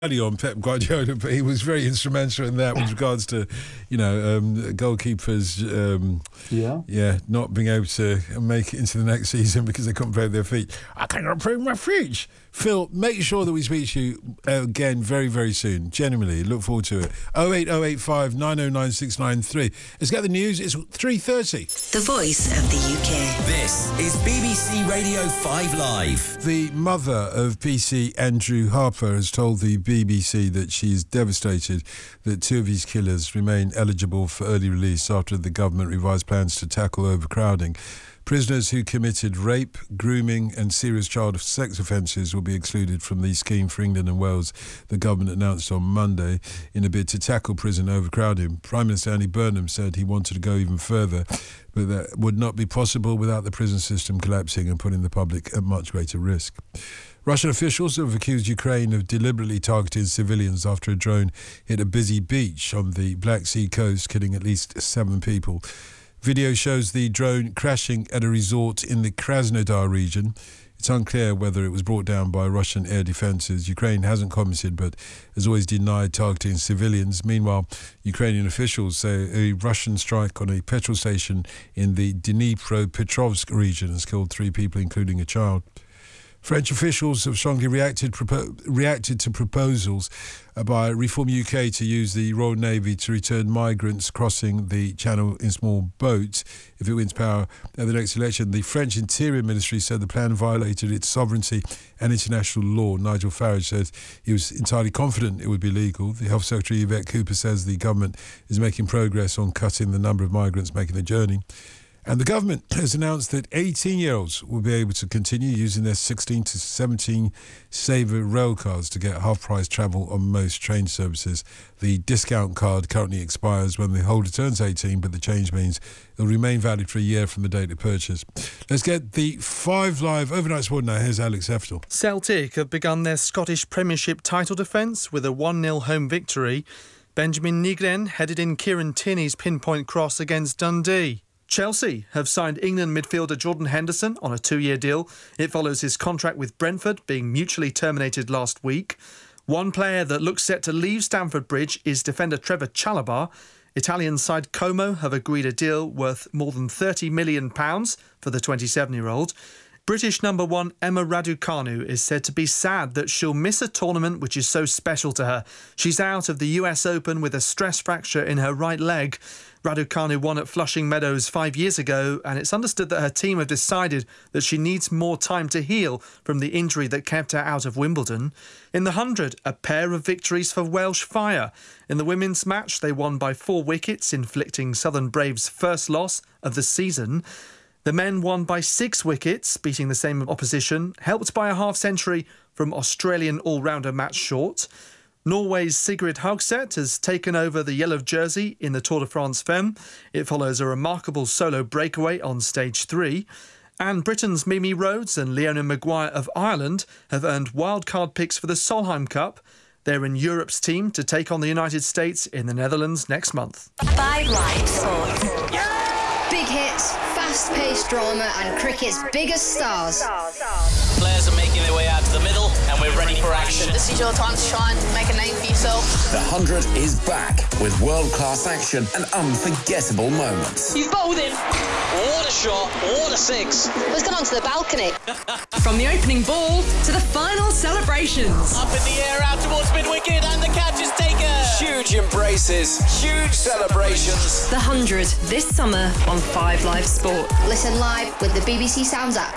on Pep Guardiola, but he was very instrumental in that with regards to, goalkeepers, not being able to make it into the next season because they couldn't play with their feet. I cannot play with my feet. Phil, make sure that we speak to you again very, very soon. Genuinely, look forward to it. 08085 909 693. Let's get the news. It's 3:30. The voice of the UK. This is BBC Radio 5 Live. The mother of PC Andrew Harper has told the BBC that she is devastated that two of his killers remain eligible for early release after the government revised plans to tackle overcrowding. Prisoners who committed rape, grooming and serious child sex offences will be excluded from the scheme for England and Wales, the government announced on Monday, in a bid to tackle prison overcrowding. Prime Minister Andy Burnham said he wanted to go even further, but that would not be possible without the prison system collapsing and putting the public at much greater risk. Russian officials have accused Ukraine of deliberately targeting civilians after a drone hit a busy beach on the Black Sea coast, killing at least 7 people. Video shows the drone crashing at a resort in the Krasnodar region. It's unclear whether it was brought down by Russian air defences. Ukraine hasn't commented but has always denied targeting civilians. Meanwhile, Ukrainian officials say a Russian strike on a petrol station in the Dnipropetrovsk region has killed 3 people, including a child. French officials have strongly reacted to proposals by Reform UK to use the Royal Navy to return migrants crossing the Channel in small boats if it wins power at the next election. The French Interior Ministry said the plan violated its sovereignty and international law. Nigel Farage said he was entirely confident it would be legal. The Health Secretary Yvette Cooper says the government is making progress on cutting the number of migrants making the journey. And the government has announced that 18-year-olds will be able to continue using their 16 to 17 Saver rail cards to get half-price travel on most train services. The discount card currently expires when the holder turns 18, but the change means it will remain valid for a year from the date of purchase. Let's get the 5 Live overnight sport now. Here's Alex Heftel. Celtic have begun their Scottish Premiership title defence with a 1-0 home victory. Benjamin Nigren headed in Kieran Tierney's pinpoint cross against Dundee. Chelsea have signed England midfielder Jordan Henderson on a 2-year deal. It follows his contract with Brentford being mutually terminated last week. One player that looks set to leave Stamford Bridge is defender Trevor Chalobah. Italian side Como have agreed a deal worth more than £30 million for the 27-year-old. British number 1 Emma Raducanu is said to be sad that she'll miss a tournament which is so special to her. She's out of the US Open with a stress fracture in her right leg. Raducanu won at Flushing Meadows 5 years ago, and it's understood that her team have decided that she needs more time to heal from the injury that kept her out of Wimbledon. In the 100, a pair of victories for Welsh Fire. In the women's match, they won by 4 wickets, inflicting Southern Braves' first loss of the season. The men won by 6 wickets, beating the same opposition, helped by a half-century from Australian all-rounder Matt Short. Norway's Sigrid Haugset has taken over the yellow jersey in the Tour de France Femme. It follows a remarkable solo breakaway on stage 3. And Britain's Mimi Rhodes and Leona Maguire of Ireland have earned wildcard picks for the Solheim Cup. They're in Europe's team to take on the United States in the Netherlands next month. 5 Live Sport. Big hits, fast-paced drama and cricket's biggest stars. Players are making their way out to the middle and we're ready for action. This is your time to shine, make a name for yourself. The 100 is back with world-class action and unforgettable moments. You've bowled him. What a shot, what a 6. Let's go onto the balcony. From the opening ball to the final celebrations. Up in the air, out towards mid-wicket and the catch is taken. Huge embraces, huge celebrations. The 100 this summer on 5 Live Sport. Listen live with the BBC Sounds app.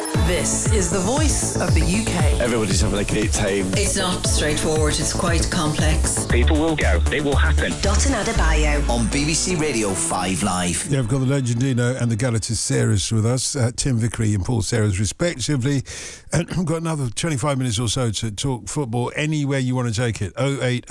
This is the voice of the UK. Everybody's having a great time. It's not straightforward, it's quite complex. People will go. It will happen. Dotun Adebayo. On BBC Radio 5 Live. Yeah, we've got the Legendino and the Galatasaray with us, Tim Vickery and Paul Serres respectively. And we've got another 25 minutes or so to talk football anywhere you want to take it.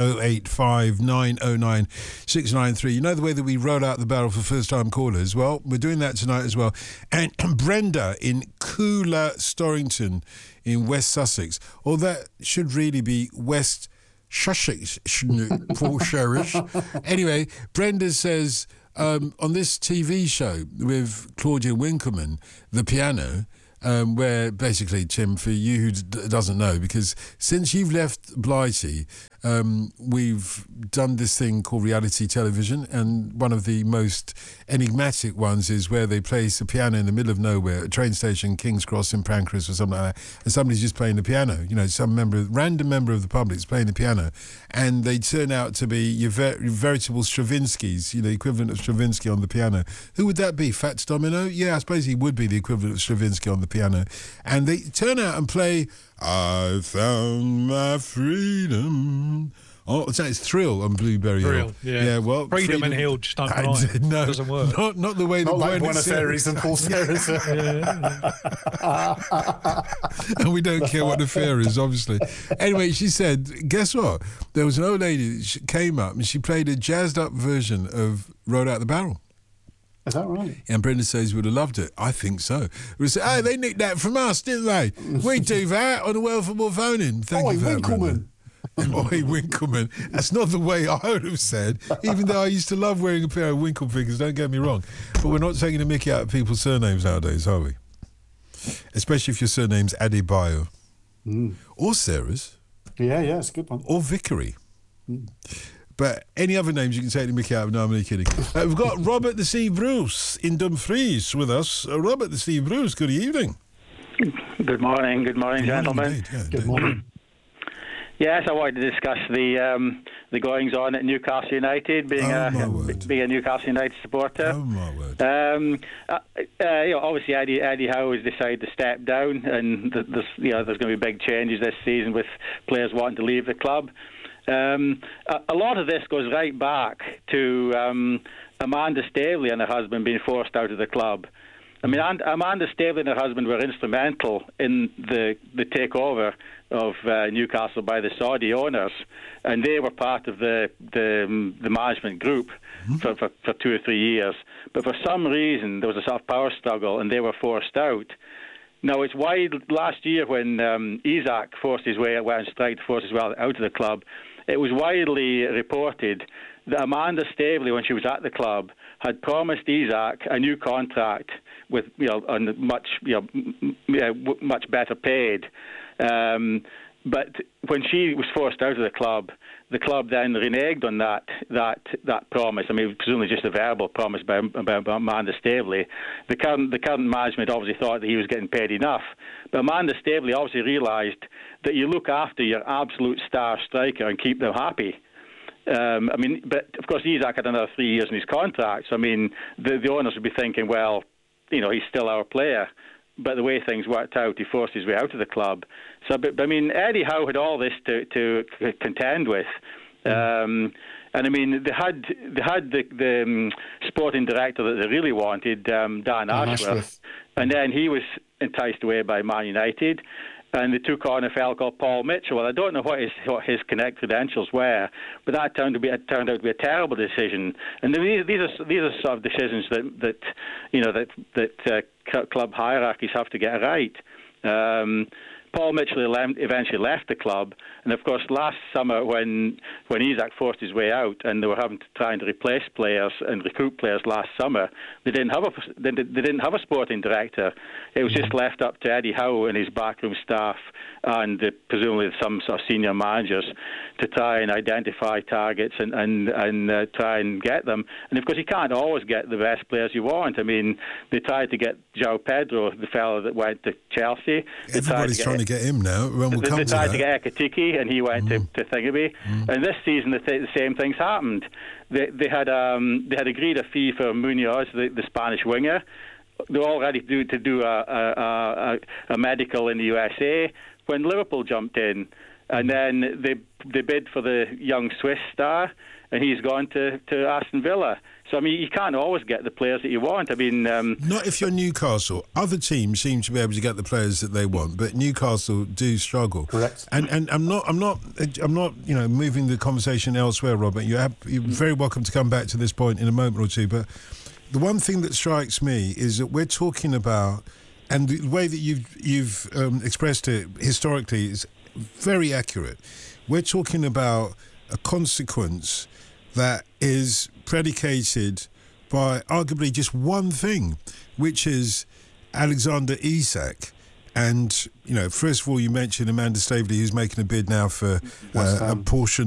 08085 909 693. You know the way that we roll out the barrel for first-time callers? Well, we're doing that tonight as well. And Brenda in Cooler Storrington in West Sussex, or that should really be West Sussex, Paul Serres. Anyway, Brenda says on this TV show with Claudia Winkleman, The Piano, where basically, Tim, for you who doesn't know, because since you've left Blighty, we've done this thing called reality television, and one of the most enigmatic ones is where they place a piano in the middle of nowhere, a train station, King's Cross in Pancras or something like that, and somebody's just playing the piano. You know, some random member of the public is playing the piano, and they turn out to be your veritable Stravinskys, you know, the equivalent of Stravinsky on the piano. Who would that be? Fats Domino? Yeah, I suppose he would be the equivalent of Stravinsky on the piano. And they turn out and play I Found My Freedom. Oh, it's Thrill on Blueberry Hill. Yeah. Well, Freedom and Hill just don't rhyme. No, doesn't work. Not the way that Buenos Aires and Paul Sarah's. And we don't care what the fare is, obviously. Anyway, she said, guess what? There was an old lady that came up and she played a jazzed up version of Road Out the Barrel. Is that right? And Brenda says would have loved it. I think so. We said, hey, they nicked that from us, didn't they? We do that on the World Football Phone-In. Thank you for that, Brenda. Oi, Winkleman. That's not the way I would have said, even though I used to love wearing a pair of Winkle figures, don't get me wrong. But we're not taking the mickey out of people's surnames nowadays, are we? Especially if your surname's Adebayo. Or Sarah's. Yeah, it's a good one. Or Vickery. But any other names you can take the mickey out of, no, I'm only kidding. We've got Robert the Sea Bruce in Dumfries with us. Robert the Sea Bruce, good evening. Good morning, gentlemen. Indeed, yeah, Good morning. Yes, I wanted to discuss the goings on at Newcastle United, being a Newcastle United supporter. Oh my word! Obviously Eddie Howe has decided to step down, and there's going to be big changes this season with players wanting to leave the club. A lot of this goes right back to Amanda Staveley and her husband being forced out of the club. I mean, Amanda Staveley and her husband were instrumental in the takeover of Newcastle by the Saudi owners, and they were part of the management group for 2 or 3 years. But for some reason, there was a sort of power struggle, and they were forced out. Now, it's wide last year when Isaac went on strike to force his way out of the club. It was widely reported that Amanda Staveley, when she was at the club, had promised Isaac a new contract with much better paid. But when she was forced out of the club then reneged on that promise. I mean, presumably just a verbal promise by Amanda Staveley. The current management obviously thought that he was getting paid enough, but Amanda Staveley obviously realised that you look after your absolute star striker and keep them happy. But of course Isaac had another 3 years in his contract, so I mean the owners would be thinking, well, he's still our player. But the way things worked out, he forced his way out of the club. So, but I mean, Eddie Howe had all this to contend with. And I mean, they had the sporting director that they really wanted, Dan Ashworth, and then he was enticed away by Man United. And they took on a fellow called Paul Mitchell. Well, I don't know what his connect credentials were, but that turned out to be a terrible decision. And these are sort of decisions that club hierarchies have to get right. Paul Mitchell eventually left the club, and of course last summer when Isaac forced his way out and they were trying to replace players and recruit players last summer, they didn't have a sporting director. It was just left up to Eddie Howe and his backroom staff and presumably some sort of senior managers to try and identify targets and try and get them. And of course you can't always get the best players you want. I mean, they tried to get João Pedro, the fellow that went to Chelsea. Everybody's trying to get him now. They tried to get Ekitike, and he went to Thingaby. And this season, the same things happened. They had agreed a fee for Munoz, the Spanish winger. They're all ready to do a medical in the USA when Liverpool jumped in, and then they bid for the young Swiss star, and he's gone to Aston Villa. So, I mean, you can't always get the players that you want. I mean... not if you're Newcastle. Other teams seem to be able to get the players that they want, but Newcastle do struggle. Correct. And I'm not moving the conversation elsewhere, Robert. You're very welcome to come back to this point in a moment or two, but the one thing that strikes me is that we're talking about, and the way that you've expressed it historically is very accurate. We're talking about a consequence that is predicated by arguably just one thing, which is Alexander Isak. And, you know, first of all, you mentioned Amanda Staveley, who's making a bid now for a portion